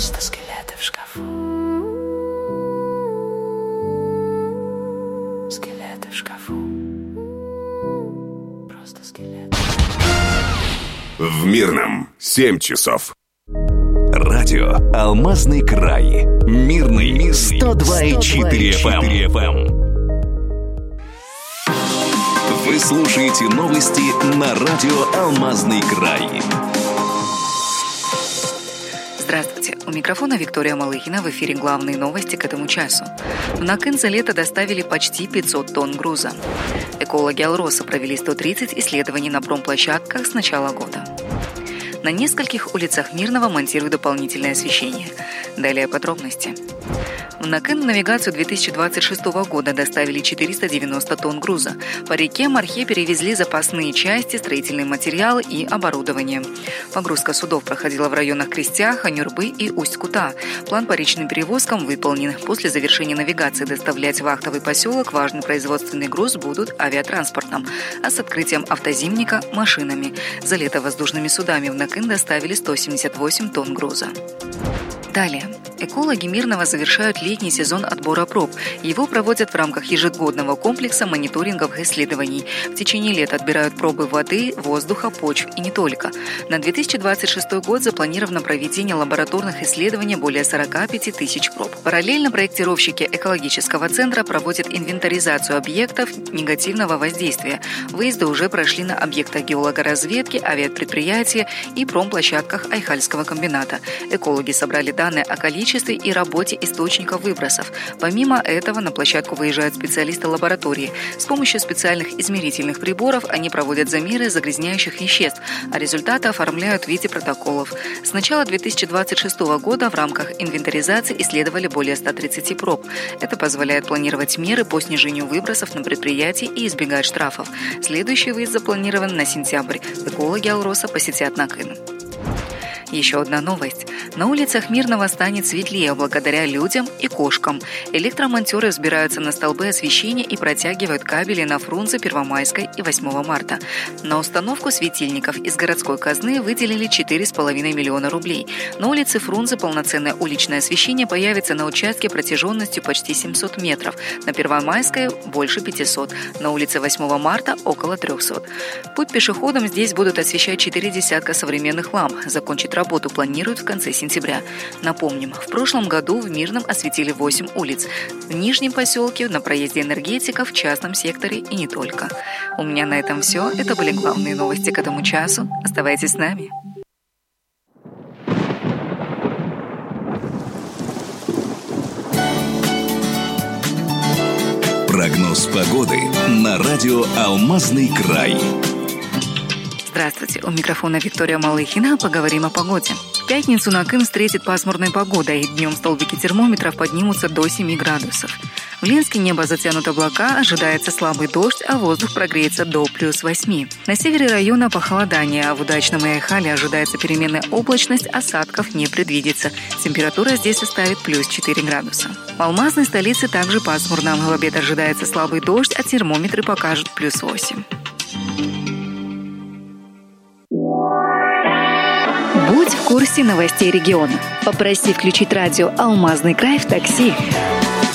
Просто скелеты в шкафу. Скелеты в шкафу. Просто скелеты. В Мирном 7 часов. Радио «Алмазный край». Мирный 102,4 FM. Вы слушаете новости на радио «Алмазный край». Здравствуйте. У микрофона Виктория Малыхина. В эфире главные новости к этому часу. В Накын за лето доставили почти 500 тонн груза. Экологи Алроса провели 130 исследований на промплощадках с начала года. На нескольких улицах Мирного монтируют дополнительное освещение. Далее подробности. В Накын в навигацию 2026 года доставили 490 тонн груза. По реке Мархе перевезли запасные части, строительные материалы и оборудование. Погрузка судов проходила в районах Крестяха, Нюрбы и Усть-Кута. План по речным перевозкам выполнен. После завершения навигации доставлять в вахтовый поселок важный производственный груз будут авиатранспортом, а с открытием автозимника – машинами. За лето воздушными судами в Накын доставили 178 тонн груза. Далее. Экологи Мирного завершают летний сезон отбора проб. Его проводят в рамках ежегодного комплекса мониторинговых исследований. В течение лета отбирают пробы воды, воздуха, почв и не только. На 2026 год запланировано проведение лабораторных исследований более 45 тысяч проб. Параллельно проектировщики экологического центра проводят инвентаризацию объектов негативного воздействия. Выезды уже прошли на объектах геологоразведки, авиапредприятия и промплощадках Айхальского комбината. Экологи собрали данные о количестве и работе источников выбросов. Помимо этого, на площадку выезжают специалисты лаборатории. С помощью специальных измерительных приборов они проводят замеры загрязняющих веществ, а результаты оформляют в виде протоколов. С начала 2026 года в рамках инвентаризации исследовали более 130 проб. Это позволяет планировать меры по снижению выбросов на предприятии и избегать штрафов. Следующий выезд запланирован на сентябрь. Экологи Алроса посетят Накын. Еще одна новость. На улицах Мирного станет светлее благодаря людям и кошкам. Электромонтеры взбираются на столбы освещения и протягивают кабели на Фрунзе, Первомайской и 8 марта. На установку светильников из городской казны выделили 4,5 миллиона рублей. На улице Фрунзе полноценное уличное освещение появится на участке протяженностью почти 700 метров. На Первомайской больше 500. На улице 8 марта около 300. Путь пешеходам здесь будут освещать 4 десятка современных ламп. Закончить работу планируют в конце сентября. Напомним, в прошлом году в Мирном осветили 8 улиц. В Нижнем поселке, на проезде энергетиков, в частном секторе и не только. У меня на этом все. Это были главные новости к этому часу. Оставайтесь с нами. Прогноз погоды на радио «Алмазный край». Здравствуйте, у микрофона Виктория Малыхина. Поговорим о погоде. В пятницу Накын встретит пасмурной погодой, и днем столбики термометров поднимутся до 7 градусов. В Ленске небо затянут облака, ожидается слабый дождь, а воздух прогреется до плюс 8. На севере района похолодание, а в Удачном и Айхале ожидается переменная облачность, осадков не предвидится. Температура здесь составит плюс 4 градуса. В Алмазной столице также пасмурно. В обед ожидается слабый дождь, а термометры покажут плюс 8. Будь в курсе новостей региона. Попроси включить радио «Алмазный край» в такси.